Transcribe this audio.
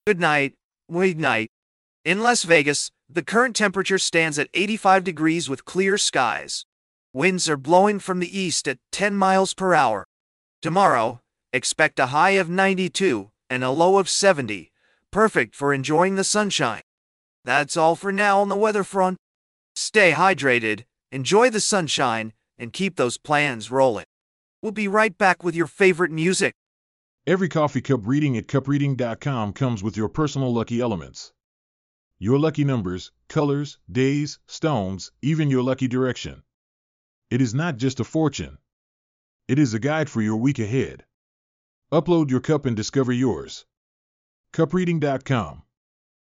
Good night. Good night. In Las Vegas, the current temperature stands at 85 degrees with clear skies. Winds are blowing from the east at 10 miles per hour. Tomorrow, expect a high of 92 and a low of 70, perfect for enjoying the sunshine. That's all for now on the weather front. Stay hydrated, enjoy the sunshine, and keep those plans rolling. We'll be right back with your favorite music. Every coffee cup reading at cupreading.com comes with your personal lucky elements. Your lucky numbers, colors, days, stones, even your lucky direction. It is not just a fortune. It is a guide for your week ahead. Upload your cup and discover yours. Cupreading.com